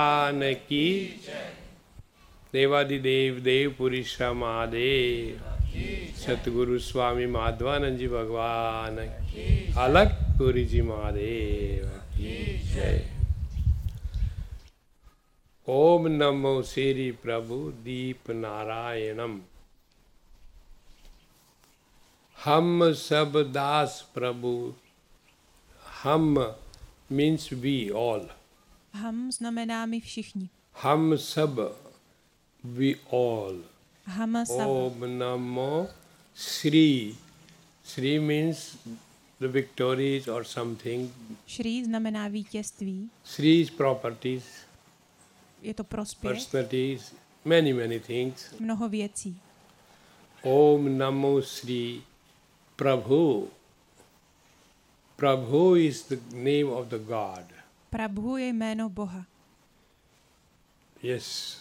भगवान की देवादिदेव देवपुरी श्रमादेव सतगुरु स्वामी माधवानंद जी भगवान की अलगपुरी जी महादेव की जय। ओम नमो श्री प्रभु दीप नारायणम। हम सब दास प्रभु, हम means we all. Ham znamená my všichni. हम सब we all. Ham sab. Om Namo Shri. Shri means the victories or something. Shri znamená vítězství. Shri's properties, Je to prospěch. personalities, many things. Mnoho věcí. Om Namo Shri Prabhu. Prabhu is the name of the God. Prabhu je jméno Boha. Yes.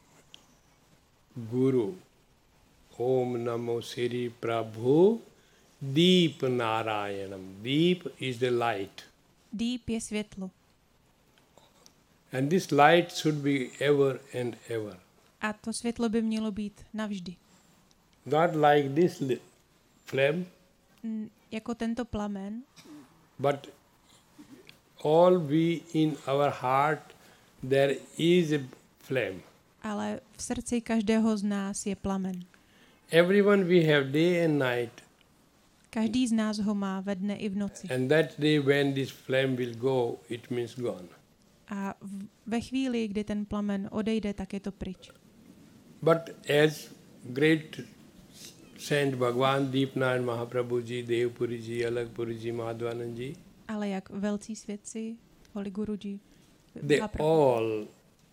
Guru. Om Namo Shri Prabhu Deep Narayanam. Deep is the light. Deep je světlo. And this light should be ever and ever. A to světlo by mělo být navždy. Not like this flame, Jako tento plamen, but all we in our heart there is a flame. ale v srdci každého z nás je plamen. Everyone we have day and night. Každý z nás ho má ve dne i v noci. And that day when this flame will go, it means gone. A ve chvíli, kdy ten plamen odejde, tak je to pryč. But as great Saint Bhagwan Deepnayan Mahaprabhu ji, Devpuri ji, Alagpuri ji, Madhvanand ji, Ale jak velcí svědci, Holy Guruji, they all,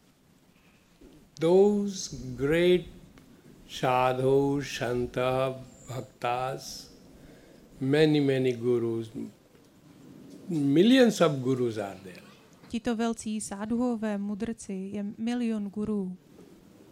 those great sadhus, shanta, bhaktas, many gurus, millions of gurus are there. Tito velcí sádhuové mudrci, je milion gurů.